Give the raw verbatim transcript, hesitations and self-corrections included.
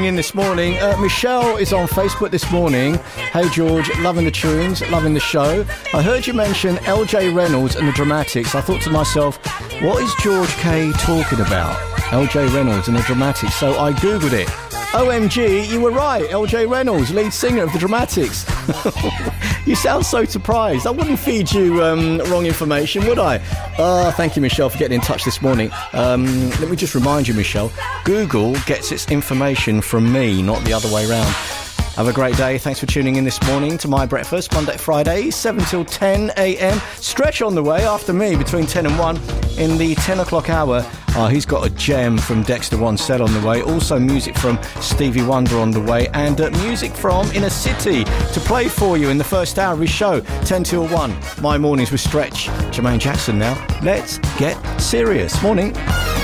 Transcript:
tuning in this morning. Uh, Michelle is on Facebook this morning. Hey George, loving the tunes, loving the show. I heard you mention L J Reynolds and the Dramatics. I thought to myself, what is George K talking about? L J Reynolds and the Dramatics. So I googled it. O M G, you were right. L J Reynolds, lead singer of the Dramatics. You sound so surprised. I wouldn't feed you um, wrong information, would I? Oh, thank you, Michelle, for getting in touch this morning. Um, let me just remind you, Michelle, Google gets its information from me, not the other way around. Have a great day. Thanks for tuning in this morning to My Breakfast, Monday, Friday, seven till ten a.m. Stretch on the way after me between ten and one in the ten o'clock hour. Oh, he's got a gem from Dexter Wansell on the way. Also music from Stevie Wonder on the way. And uh, music from Inner City to play for you in the first hour of his show, ten till one. My mornings with Stretch. Jermaine Jackson now. Let's get serious. Morning.